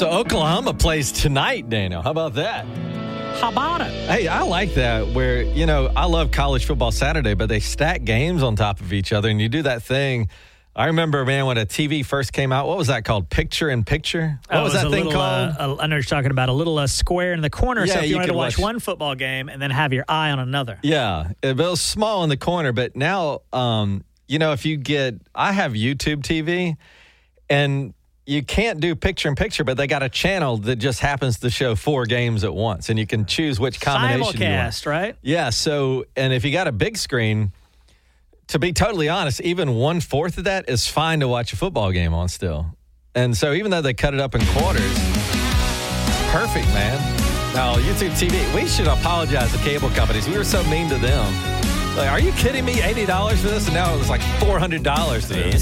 So Oklahoma plays tonight, Daniel. How about that? How about it? Hey, I like that where, I love college football Saturday, but they stack games on top of each other, and you do that thing. I remember, man, when a TV first came out, what was that called? Picture in Picture? What was that thing called? I know you're talking about a little square in the corner, Yeah, so if you you wanted to could watch watch one football game and then have your eye on another. Yeah, it was small in the corner, but now, if you I have YouTube TV, and you can't do picture in picture, but they got a channel that just happens to show 4 games at once, and you can choose which combination you want. Simulcast, right? Yeah, so, and if you got a big screen, to be totally honest, even 1/4 of that is fine to watch a football game on still. And so even though they cut it up in quarters, perfect, man. Now, YouTube TV, we should apologize to cable companies. We were so mean to them. Like, are you kidding me? $80 for this? And now it was like $400 to this.